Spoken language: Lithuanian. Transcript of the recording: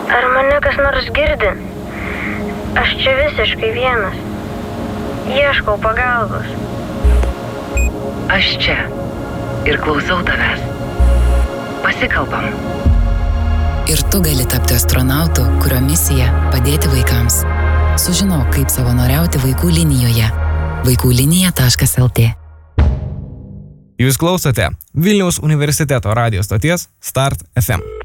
Ar mane kas nors girdi? Aš čia visiškai vienas. Ieškau pagalbos. Aš čia ir klausau tavęs. Pasikalbam. Ir tu gali tapti astronautu, kurio misija padėti vaikams. Sužinok, kaip savanoriauti vaikų linijoje. vaikųlinija.lt. Jūs klausote Vilniaus universiteto radijo stoties Start FM.